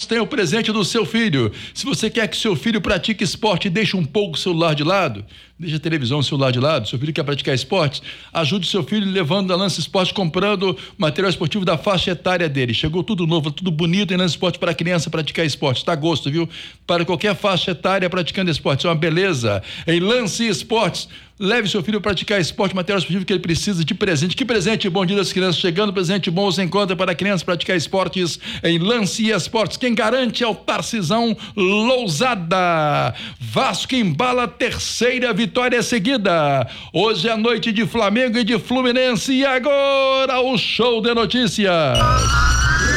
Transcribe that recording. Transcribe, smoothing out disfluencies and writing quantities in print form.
tem o presente do seu filho. Se você quer que seu filho pratique esporte e deixe um pouco o celular de lado, deixa a televisão, o celular de lado, seu filho quer praticar esportes, ajude seu filho levando a Lance Esporte, comprando material esportivo da faixa etária dele. Chegou tudo novo, tudo bonito em Lance Esporte para criança praticar esporte. Está a gosto, viu? Para qualquer faixa etária praticando esporte. Isso é uma beleza. Em Lance Esportes, leve seu filho a praticar esporte, material esportivo que ele precisa de presente. Que presente bom dia das crianças. Chegando, presente bom você encontra para crianças praticar esportes em Lance Esportes. Quem garante é o Tarcisão Lousada. Vasco embala a terceira vitória seguida. Hoje é a noite de Flamengo e de Fluminense. E agora o show de notícias.